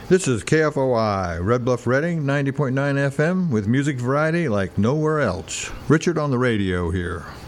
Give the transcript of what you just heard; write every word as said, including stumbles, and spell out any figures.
This is K F O I, Red Bluff Redding, ninety point nine F M, with music variety like nowhere else. Richard on the radio here.